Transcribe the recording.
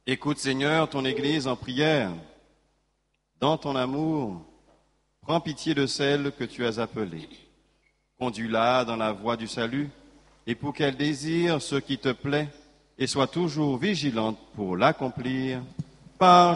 Écoute, Seigneur, ton Église en prière. Dans ton amour, prends pitié de celle que tu as appelée. Conduis-la dans la voie du salut, et pour qu'elle désire ce qui te plaît, et soit toujours vigilante pour l'accomplir, par